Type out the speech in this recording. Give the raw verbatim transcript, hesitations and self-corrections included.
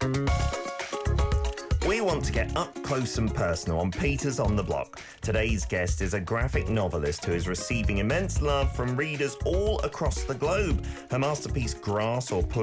We want to get up close and personal on Peters on the Block. Today's guest is a graphic novelist who is receiving immense love from readers all across the globe. Her masterpiece, Grass or Push